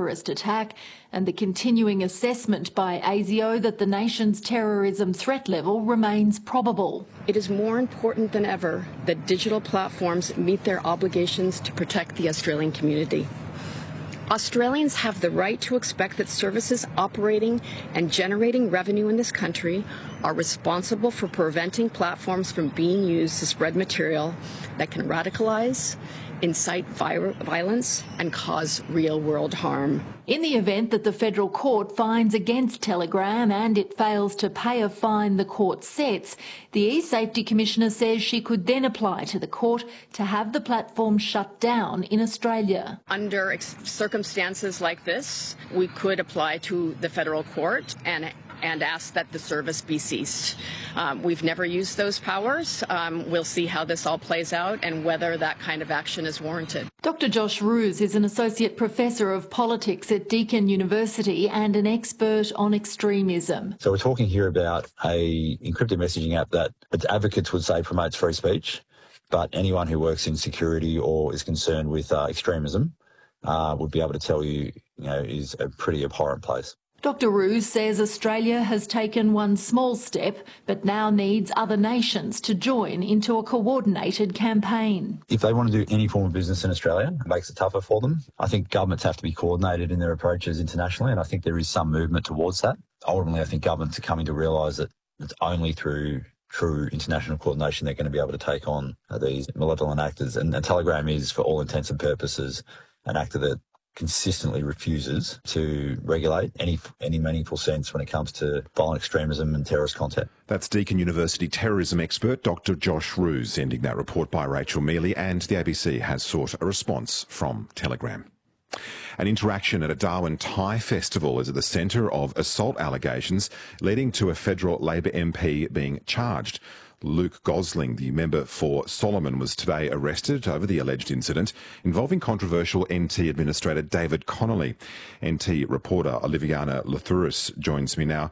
terrorist attack and the continuing assessment by ASIO that the nation's terrorism threat level remains probable. It is more important than ever that digital platforms meet their obligations to protect the Australian community. Australians have the right to expect that services operating and generating revenue in this country are responsible for preventing platforms from being used to spread material that can radicalize, incite violence, and cause real-world harm. In the event that the federal court finds against Telegram and it fails to pay a fine the court sets, the eSafety Commissioner says she could then apply to the court to have the platform shut down in Australia. Under circumstances like this, we could apply to the federal court and ask that the service be ceased. We've never used those powers. We'll see how this all plays out and whether that kind of action is warranted. Dr Josh Roos is an Associate Professor of Politics at Deakin University and an expert on extremism. So we're talking here about a encrypted messaging app that its advocates would say promotes free speech, but anyone who works in security or is concerned with extremism would be able to tell you, is a pretty abhorrent place. Dr Roos says Australia has taken one small step but now needs other nations to join into a coordinated campaign. If they want to do any form of business in Australia, it makes it tougher for them. I think governments have to be coordinated in their approaches internationally, and I think there is some movement towards that. Ultimately, I think governments are coming to realise that it's only through true international coordination they're going to be able to take on these malevolent actors. And Telegram is, for all intents and purposes, an actor that consistently refuses to regulate any meaningful sense when it comes to violent extremism and terrorist content. That's Deakin University terrorism expert Dr Josh Roos, ending that report by Rachel Mealy, and the ABC has sought a response from Telegram. An interaction at a Darwin Thai festival is at the centre of assault allegations, leading to a federal Labor MP being charged. Luke Gosling, the member for Solomon, was today arrested over the alleged incident involving controversial NT Administrator David Connolly. NT reporter Oliviana Lathouris joins me now.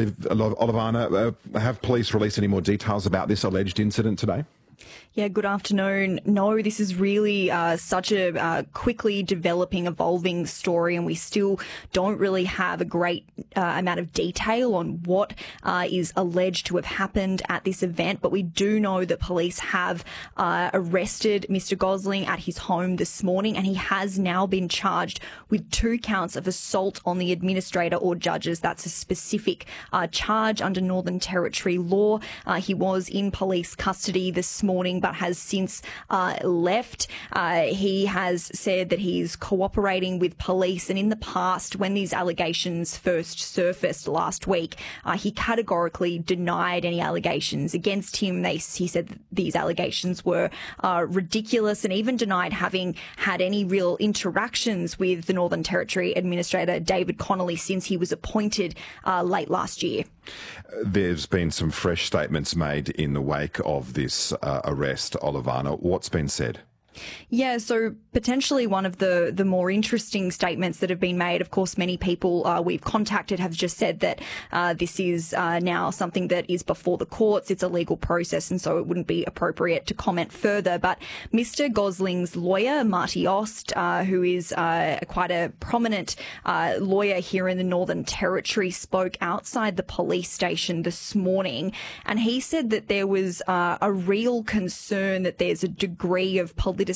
Oliviana, have police released any more details about this alleged incident today? Yeah, good afternoon. No, this is really such a quickly developing, evolving story, and we still don't really have a great amount of detail on what is alleged to have happened at this event. But we do know that police have arrested Mr. Gosling at his home this morning, and he has now been charged with 2 counts of assault on the administrator or judges. That's a specific charge under Northern Territory law. He was in police custody this morning, but has since left. He has said that he's cooperating with police, and in the past, when these allegations first surfaced last week, he categorically denied any allegations against him. He said that these allegations were ridiculous, and even denied having had any real interactions with the Northern Territory Administrator David Connolly since he was appointed late last year. There's been some fresh statements made in the wake of this arrest, Olivana. What's been said? Yeah, so potentially one of the more interesting statements that have been made, of course, many people we've contacted have just said that this is now something that is before the courts. It's a legal process, and so it wouldn't be appropriate to comment further. But Mr. Gosling's lawyer, Marty Ost, who is quite a prominent lawyer here in the Northern Territory, spoke outside the police station this morning, and he said that there was a real concern that there's a degree of politicization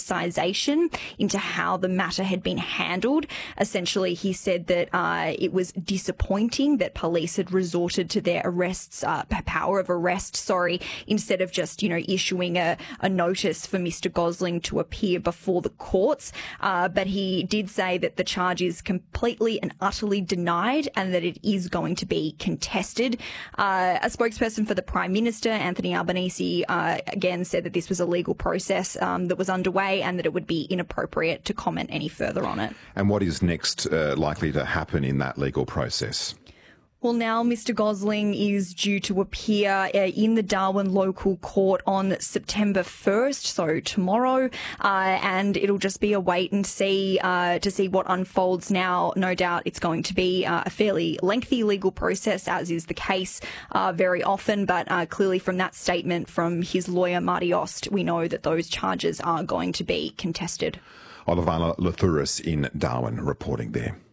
into how the matter had been handled. Essentially, he said that it was disappointing that police had resorted to their power of arrest, instead of just, issuing a notice for Mr. Gosling to appear before the courts. But he did say that the charge is completely and utterly denied and that it is going to be contested. A spokesperson for the Prime Minister, Anthony Albanese, again said that this was a legal process that was underway and that it would be inappropriate to comment any further on it. And what is next likely to happen in that legal process? Well, now Mr. Gosling is due to appear in the Darwin local court on September 1st, so tomorrow, and it'll just be a wait and see to see what unfolds now. No doubt it's going to be a fairly lengthy legal process, as is the case very often, but clearly from that statement from his lawyer, Marty Ost, we know that those charges are going to be contested. Olivana Lathouris in Darwin reporting there.